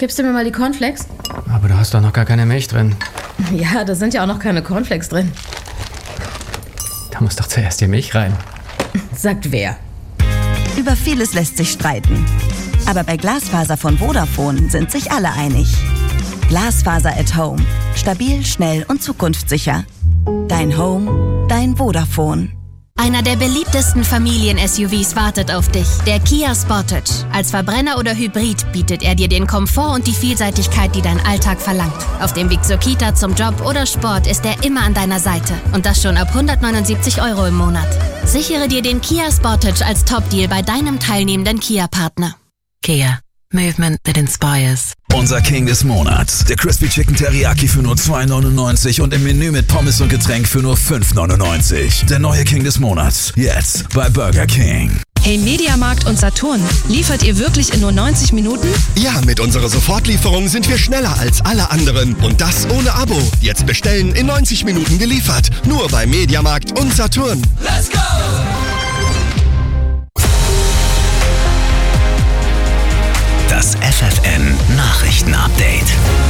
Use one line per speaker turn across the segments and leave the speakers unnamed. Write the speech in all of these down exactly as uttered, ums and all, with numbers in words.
gibst du mir mal die Cornflakes?
Aber du hast doch noch gar keine Milch drin.
Ja, da sind ja auch noch keine Cornflakes drin.
Da muss doch zuerst die Milch rein.
Sagt wer?
Über vieles lässt sich streiten. Aber bei Glasfaser von Vodafone sind sich alle einig. Glasfaser at Home. Stabil, schnell und zukunftssicher. Dein Home, dein Vodafone.
Einer der beliebtesten Familien-S U Vs wartet auf dich, der Kia Sportage. Als Verbrenner oder Hybrid bietet er dir den Komfort und die Vielseitigkeit, die dein Alltag verlangt. Auf dem Weg zur Kita, zum Job oder Sport ist er immer an deiner Seite. Und das schon ab hundertneunundsiebzig Euro im Monat. Sichere dir den Kia Sportage als Top-Deal bei deinem teilnehmenden Kia-Partner.
Kia. Movement that inspires.
Unser King des Monats. Der Crispy Chicken Teriyaki für nur zwei neunundneunzig und im Menü mit Pommes und Getränk für nur fünf neunundneunzig. Der neue King des Monats. Jetzt bei Burger King.
Hey Mediamarkt und Saturn, liefert ihr wirklich in nur neunzig Minuten?
Ja, mit unserer Sofortlieferung sind wir schneller als alle anderen. Und das ohne Abo. Jetzt bestellen, in neunzig Minuten geliefert. Nur bei Mediamarkt und Saturn.
Let's go!
Das F F N Nachrichten-Update.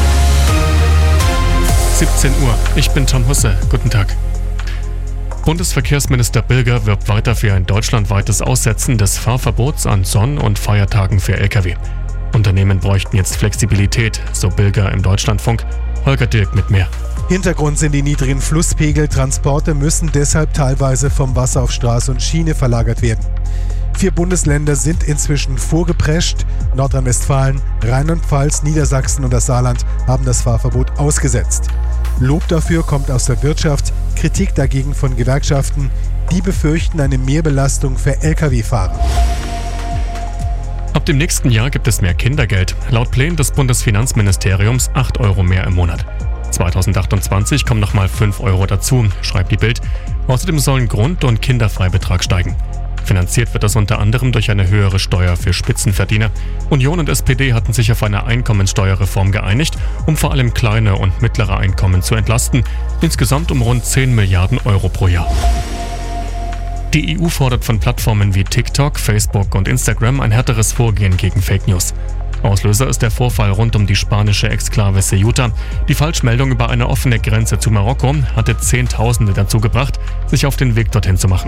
siebzehn Uhr, ich bin Tom Husse. Guten Tag. Bundesverkehrsminister Bilger wirbt weiter für ein deutschlandweites Aussetzen des Fahrverbots an Sonn- und Feiertagen für L K W. Unternehmen bräuchten jetzt Flexibilität, so Bilger im Deutschlandfunk. Holger Dirk mit mehr.
Hintergrund sind die niedrigen Flusspegel. Transporte müssen deshalb teilweise vom Wasser auf Straße und Schiene verlagert werden. Vier Bundesländer sind inzwischen vorgeprescht. Nordrhein-Westfalen, Rheinland-Pfalz, Niedersachsen und das Saarland haben das Fahrverbot ausgesetzt. Lob dafür kommt aus der Wirtschaft, Kritik dagegen von Gewerkschaften. Die befürchten eine Mehrbelastung für L K W-Fahrer.
Ab dem nächsten Jahr gibt es mehr Kindergeld. Laut Plänen des Bundesfinanzministeriums acht Euro mehr im Monat. zweitausendachtundzwanzig kommen nochmal fünf Euro dazu, schreibt die Bild. Außerdem sollen Grund- und Kinderfreibetrag steigen. Finanziert wird das unter anderem durch eine höhere Steuer für Spitzenverdiener. Union und S P D hatten sich auf eine Einkommensteuerreform geeinigt, um vor allem kleine und mittlere Einkommen zu entlasten. Insgesamt um rund zehn Milliarden Euro pro Jahr. Die E U fordert von Plattformen wie TikTok, Facebook und Instagram ein härteres Vorgehen gegen Fake News. Auslöser ist der Vorfall rund um die spanische Exklave Ceuta. Die Falschmeldung über eine offene Grenze zu Marokko hatte Zehntausende dazu gebracht, sich auf den Weg dorthin zu machen.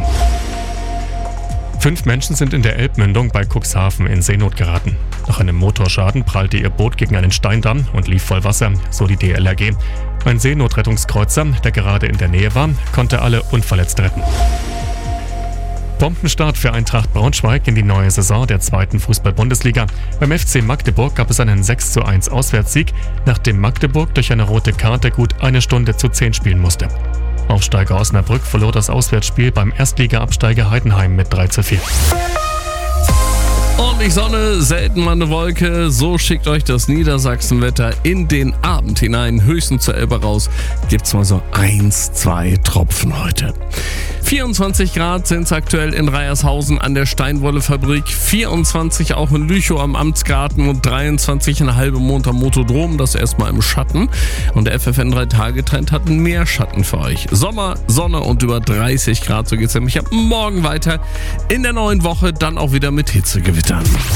Fünf Menschen sind in der Elbmündung bei Cuxhaven in Seenot geraten. Nach einem Motorschaden prallte ihr Boot gegen einen Steindamm und lief voll Wasser, so die D L R G. Ein Seenotrettungskreuzer, der gerade in der Nähe war, konnte alle unverletzt retten. Bombenstart für Eintracht Braunschweig in die neue Saison der zweiten Fußball-Bundesliga. Beim F C Magdeburg gab es einen sechs zu eins Auswärtssieg, nachdem Magdeburg durch eine rote Karte gut eine Stunde zu zehn spielen musste. Aufsteiger Osnabrück verlor das Auswärtsspiel beim Erstliga-Absteiger Heidenheim mit drei zu vier.
Ordentlich Sonne, selten mal eine Wolke. So schickt euch das Niedersachsenwetter in den Abend hinein. Höchstens zur Elbe raus gibt's mal so eins, zwei Tropfen heute. vierundzwanzig Grad sind es aktuell in Reiershausen an der Steinwolle-Fabrik. vierundzwanzig auch in Lüchow am Amtsgarten und dreiundzwanzig in Halbemond am Motodrom. Das erstmal im Schatten. Und der F F N drei Tage Trend hat mehr Schatten für euch. Sommer, Sonne und über dreißig Grad. So geht's nämlich ab morgen weiter. In der neuen Woche dann auch wieder mit Hitzegewittern.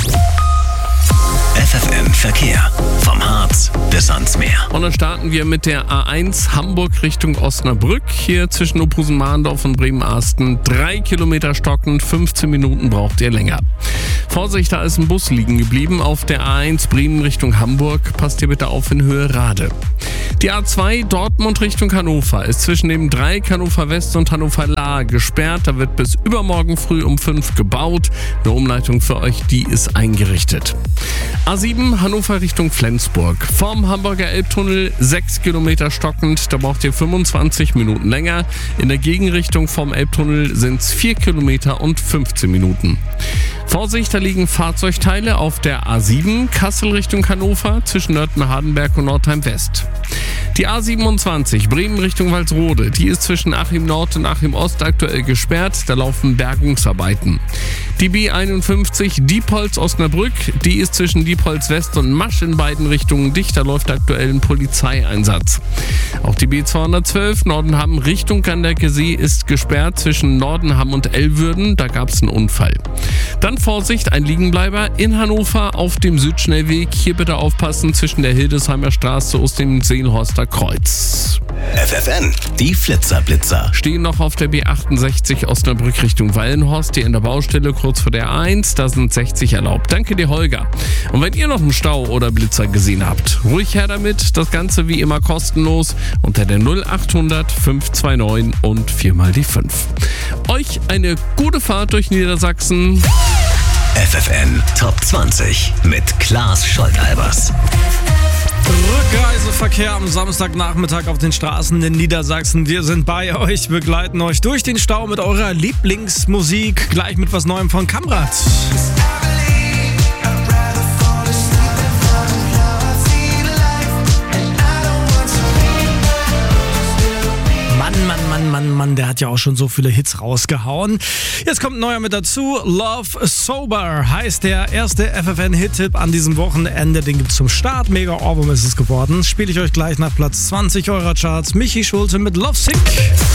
F F N Verkehr. Vom Harz bis ans Meer.
Und dann starten wir mit der A eins Hamburg Richtung Osnabrück. Hier zwischen Opusen-Mahndorf und Bremen-Arsten. Drei Kilometer stockend, fünfzehn Minuten braucht ihr länger. Vorsicht, da ist ein Bus liegen geblieben auf der A eins Bremen Richtung Hamburg. Passt ihr bitte auf in Höhe Rade. Die A zwei Dortmund Richtung Hannover ist zwischen dem Dreieck Hannover West und Hannover Lahr gesperrt. Da wird bis übermorgen früh um fünf gebaut. Eine Umleitung für euch, die ist eingerichtet. A sieben Hannover Richtung Flensburg. Vorm Hamburger Elbtunnel sechs Kilometer stockend. Da braucht ihr fünfundzwanzig Minuten länger. In der Gegenrichtung vom Elbtunnel sind es vier Kilometer und fünfzehn Minuten. Vorsicht, da liegen Fahrzeugteile auf der A sieben Kassel Richtung Hannover zwischen Nörten-Hardenberg und Nordheim West. Die A siebenundzwanzig Bremen Richtung Walsrode, die ist zwischen Achim Nord und Achim Ost aktuell gesperrt, da laufen Bergungsarbeiten. Die B einundfünfzig Diepholz Osnabrück, die ist zwischen Diepholz West und Masch in beiden Richtungen dicht, da läuft aktuell ein Polizeieinsatz. Auch die B zweihundertzwölf Nordenham Richtung Ganderkesee ist gesperrt zwischen Nordenham und Elwürden, da gab es einen Unfall. Dann Und Vorsicht, ein Liegenbleiber in Hannover auf dem Südschnellweg. Hier bitte aufpassen zwischen der Hildesheimer Straße und dem Seelhorster Kreuz.
F F N, die Flitzerblitzer.
Stehen noch auf der B achtundsechzig Osnabrück Richtung Wallenhorst, hier in der Baustelle kurz vor der A eins. Da sind sechzig erlaubt. Danke dir, Holger. Und wenn ihr noch einen Stau oder Blitzer gesehen habt, ruhig her damit. Das Ganze wie immer kostenlos unter der null achthundert fünf zwei neun und viermal die fünf. Euch eine gute Fahrt durch Niedersachsen.
F F N Top zwanzig mit Klaas Scholk-Albers.
Rückreiseverkehr am Samstagnachmittag auf den Straßen in Niedersachsen. Wir sind bei euch, begleiten euch durch den Stau mit eurer Lieblingsmusik. Gleich mit was Neuem von Kamrat. Mann, Mann, Mann, Mann, Mann, der hat ja auch schon so viele Hits rausgehauen. Jetzt kommt ein neuer mit dazu. Love Sober heißt der erste F F N-Hit-Tipp an diesem Wochenende. Den gibt's zum Start. Mega Ohrwurm ist es geworden. Spiele ich euch gleich nach Platz zwanzig eurer Charts. Michi Schulte mit Love Sick.